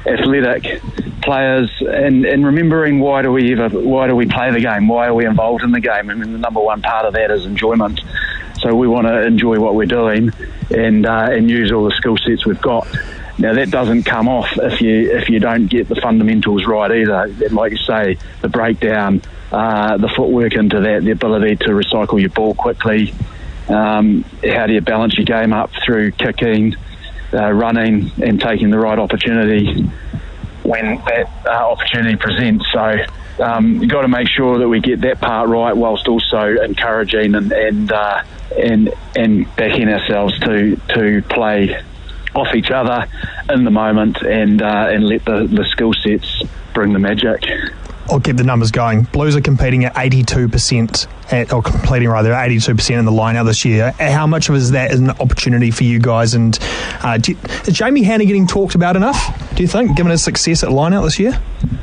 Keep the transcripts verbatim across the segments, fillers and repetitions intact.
athletic players, and, and remembering why do we ever, why do we play the game? Why are we involved in the game? I mean, the number one part of that is enjoyment. So we want to enjoy what we're doing and uh, and use all the skill sets we've got. Now that doesn't come off if you if you don't get the fundamentals right either. Like you say, the breakdown, uh, the footwork into that, the ability to recycle your ball quickly. Um, how do you balance your game up through kicking, uh, running, and taking the right opportunity when that uh, opportunity presents? So um, you've got to make sure that we get that part right, whilst also encouraging and and uh, and, and backing ourselves to to play off each other in the moment and uh, and let the, the skill sets bring the magic. I'll keep the numbers going. Blues are competing at eighty-two percent, at, or completing rather, eighty-two percent in the line-out this year. How much of is that an opportunity for you guys? And uh, do you, is Jamie Hannah getting talked about enough, do you think, given his success at line-out this year?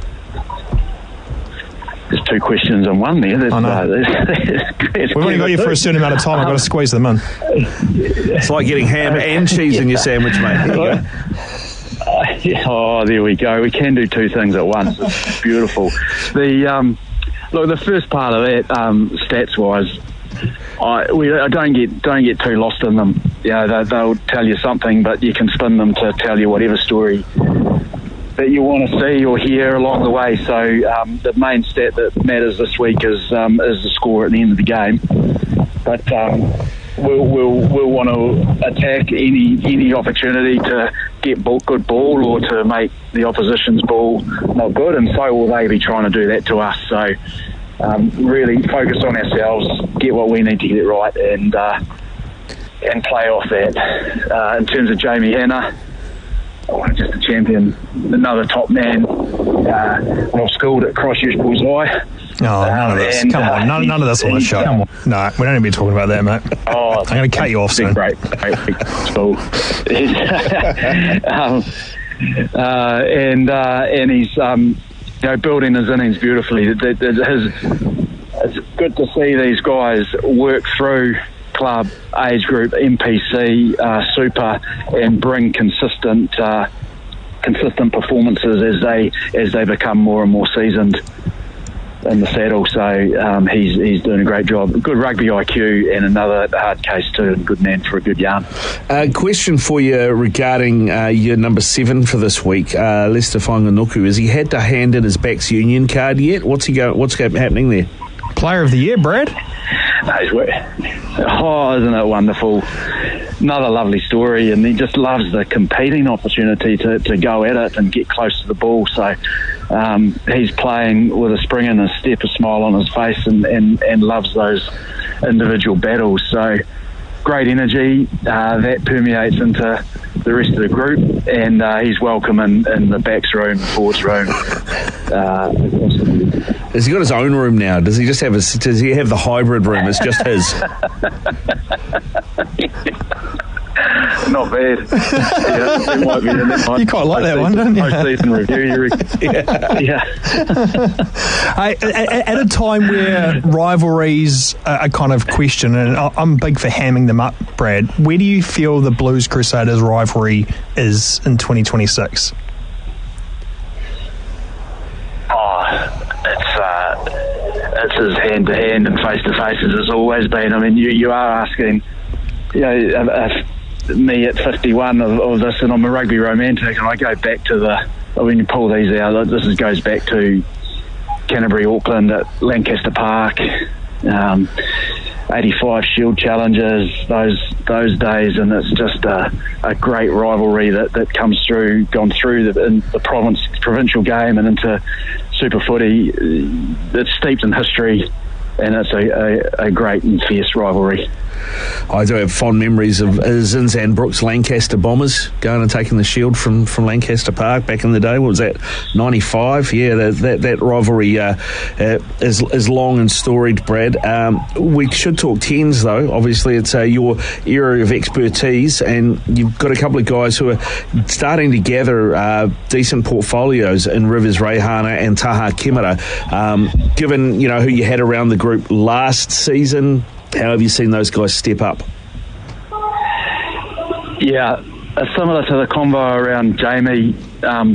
There's two questions on one there. That's, I know. Uh, that's, that's We've only got you for a certain amount of time. I've got to squeeze them in. It's like getting ham and cheese in your sandwich, mate. There you go. Uh, yeah, oh, there we go. We can do two things at once. It's beautiful. The um, look, the first part of that, um, stats wise, I we I don't get don't get too lost in them. You know, they, they'll tell you something, but you can spin them to tell you whatever story that you want to see or hear along the way. So um, the main stat that matters this week is um, is the score at the end of the game. But um, we'll we'll we'll want to attack any any opportunity to get ball, good ball or to make the opposition's ball not good, and so will they be trying to do that to us. So um, really focus on ourselves, get what we need to get right, and uh, and play off that. Uh, in terms of Jamie Hannah, oh, just a champion, another top man, uh, well schooled at Christchurch Boys High. Oh, none of this. And, Come on, none, none of this on the show. No, we don't need to be talking about that, mate. Oh, I'm going to cut you off soon. Great, great big school. um, uh, and uh, and he's um, you know building his innings beautifully. His, it's good to see these guys work through club, age group, M P C, uh, Super, and bring consistent uh, consistent performances as they as they become more and more seasoned in the saddle. So um, he's he's doing a great job. Good rugby I Q and another hard case too, and good man for a good yarn. Uh, question for you regarding uh, your number seven for this week, uh, Lester Whanganuku. Has he had to hand in his Backs Union card yet? What's he go? What's happening there? Player of the year, Brad. No, he's, oh, isn't it wonderful? Another lovely story, and he just loves the competing opportunity to, to go at it and get close to the ball. So um, he's playing with a spring in his step, a smile on his face, and, and, and loves those individual battles. So great energy, uh, that permeates into the rest of the group, and uh, he's welcome in, in the backs room, forwards room. Uh, Has he got his own room now? Does he just have his, does he have the hybrid room? It's just his. Not bad. Yeah, it might be in it. You quite like that one, don't you? Post-season review, you reckon? Yeah. yeah. Hey, at, at a time where rivalries are kind of questioned, and I'm big for hamming them up, Brad, where do you feel the Blues Crusaders rivalry is in twenty twenty-six? It's as hand to hand and face to face as it's always been. I mean, you, you are asking, you know, uh, uh, me at fifty-one of, of this, and I'm a rugby romantic, and I go back to the, when you pull these out, this is, goes back to Canterbury, Auckland at Lancaster Park, um, eighty-five Shield Challenges, those those days, and it's just a, a great rivalry that, that comes through, gone through the, in the province provincial game and into Super Footy. It's steeped in history, and it's a, a, a great and fierce rivalry. I do have fond memories of Zinzan Brooks Lancaster Bombers going and taking the shield from, from Lancaster Park back in the day. What was that, ninety-five? Yeah, that that, that rivalry uh, uh, is, is long and storied, Brad. Um, we should talk tens, though. Obviously, it's uh, your area of expertise, and you've got a couple of guys who are starting to gather uh, decent portfolios in Rivers Reihana and Taha Kemara. Um, given, you know, who you had around the group last season, how have you seen those guys step up? Yeah, uh, similar to the convo around Jamie, um,